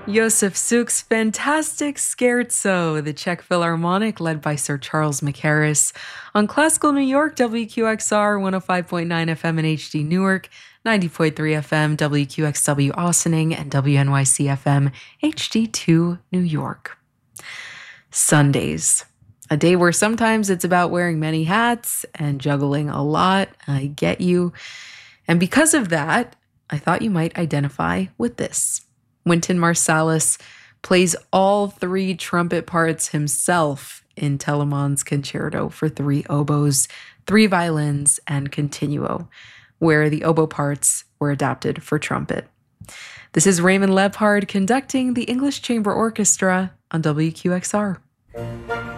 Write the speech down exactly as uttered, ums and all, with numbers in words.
Josef Suk's fantastic Scherzo, the Czech Philharmonic led by Sir Charles Mackerras, on Classical New York, W Q X R, one oh five point nine F M in H D Newark, ninety point three F M, W Q X W Austining, and W N Y C F M, H D two New York. Sundays, a day where sometimes it's about wearing many hats and juggling a lot. I get you. And because of that, I thought you might identify with this. Wynton Marsalis plays all three trumpet parts himself in Telemann's Concerto for three oboes, three violins, and continuo, where the oboe parts were adapted for trumpet. This is Raymond Lepard conducting the English Chamber Orchestra on W Q X R.